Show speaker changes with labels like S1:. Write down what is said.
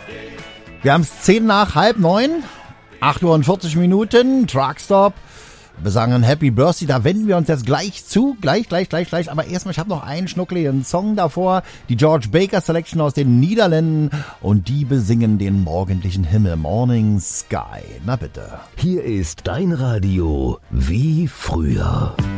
S1: Wir haben es 8:10, 8:40 Truckstop. Wir sagen Happy Birthday, da wenden wir uns jetzt gleich zu. Gleich. Aber erstmal, ich habe noch einen schnuckligen Song davor. Die George Baker Selection aus den Niederlanden. Und die besingen den morgendlichen Himmel. Morning Sky. Na bitte.
S2: Hier ist dein Radio wie früher.